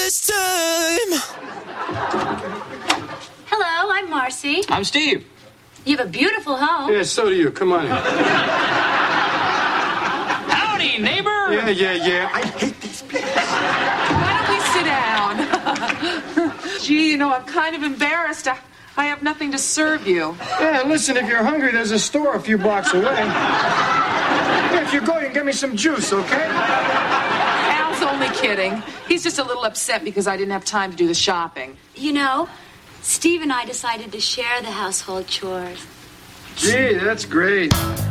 this time. Hello, I'm Marcy. I'm Steve. You have a beautiful home. Yeah, so do you. Come on in. Howdy, neighbor. Yeah. I hate these people. Why don't we sit down? Gee, I'm kind of embarrassed. I have nothing to serve you. Yeah, listen, if you're hungry, there's a store a few blocks away. Yeah, if you go, you can get me some juice, okay? Al's only kidding. He's just a little upset because I didn't have time to do the shopping. Steve and I decided to share the household chores. Gee, that's great.